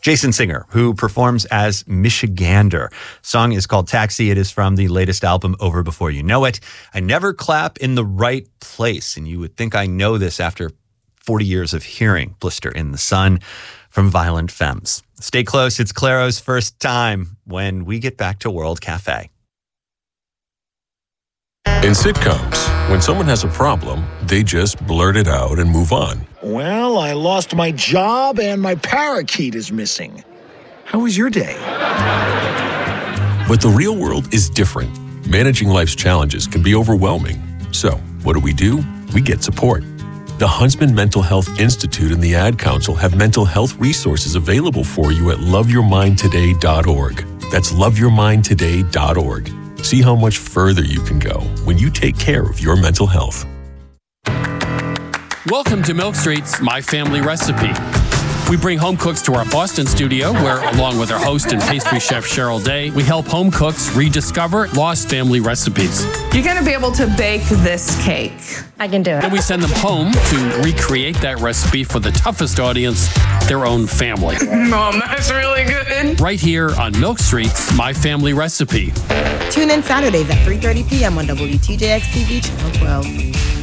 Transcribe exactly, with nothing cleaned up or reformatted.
Jason Singer, who performs as Michigander. Song is called Taxi. It is from the latest album, Over Before You Know It. I never clap in the right place, and you would think I know this after forty years of hearing Blister in the Sun from Violent Femmes. Stay close. It's Claro's first time when we get back to World Cafe. In sitcoms, when someone has a problem, they just blurt it out and move on. Well, I lost my job and my parakeet is missing. How was your day? But the real world is different. Managing life's challenges can be overwhelming. So, what do we do? We get support. The Huntsman Mental Health Institute and the Ad Council have mental health resources available for you at love your mind today dot org. That's love your mind today dot org. See how much further you can go when you take care of your mental health. Welcome to Milk Street's My Family Recipe. We bring home cooks to our Boston studio where, along with our host and pastry chef Cheryl Day, we help home cooks rediscover lost family recipes. You're going to be able to bake this cake. I can do it. Then we send them home to recreate that recipe for the toughest audience, their own family. Mom, that's really good. Right here on Milk Street's My Family Recipe. Tune in Saturdays at three thirty p.m. on W T J X T V Channel twelve.